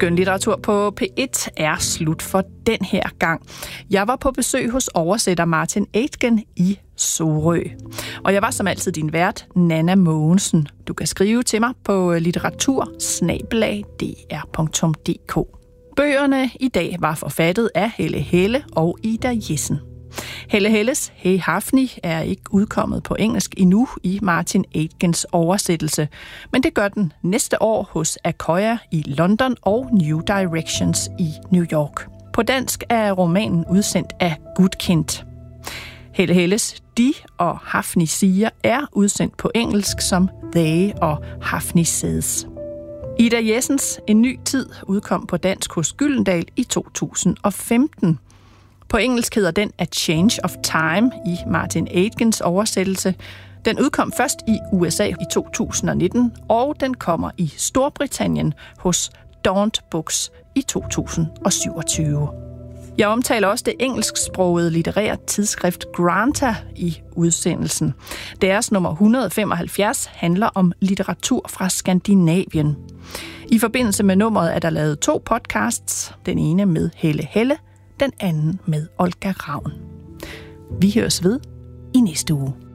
Skønlitteratur på P1 er slut for den her gang. Jeg var på besøg hos oversætter Martin Aitken i Sorø. Og jeg var som altid din vært, Nanna Mogensen. Du kan skrive til mig på litteratur@dr.dk. Bøgerne i dag var forfattet af Helle Helle og Ida Jessen. Helle Helles Hey Hafni er ikke udkommet på engelsk endnu i Martin Aitkens oversættelse, men det gør den næste år hos Akoya i London og New Directions i New York. På dansk er romanen udsendt af Gudkind. Helle Helles De og Hafni siger er udsendt på engelsk som They og Hafni Says. Ida Jessens En ny tid udkom på dansk hos Gyldendal i 2015. På engelsk hedder den A Change of Time i Martin Aitkens oversættelse. Den udkom først i USA i 2019, og den kommer i Storbritannien hos Daunt Books i 2027. Jeg omtaler også det engelsksprogede litterære tidsskrift Granta i udsendelsen. Deres nummer 175 handler om litteratur fra Skandinavien. I forbindelse med nummeret er der lavet 2 podcasts. Den ene med Helle Helle, den anden med Olga Ravn. Vi høres ved i næste uge.